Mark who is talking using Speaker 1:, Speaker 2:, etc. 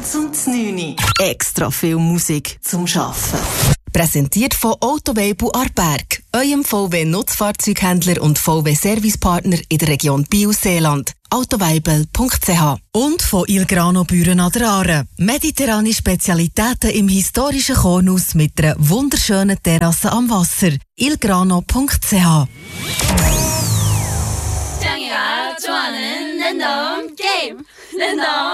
Speaker 1: zum 9. Extra viel Musik zum Arbeiten.
Speaker 2: Präsentiert von Autoweibel Aarberg, eurem VW-Nutzfahrzeughändler und VW-Servicepartner in der Region Biel-Seeland. autoweibel.ch. Und von Il Grano Büren an der Aare. Mediterrane Spezialitäten im historischen Kornhaus mit einer wunderschönen Terrasse am Wasser. ilgrano.ch.
Speaker 3: 장이가 좋아하는 랜덤 게임 랜덤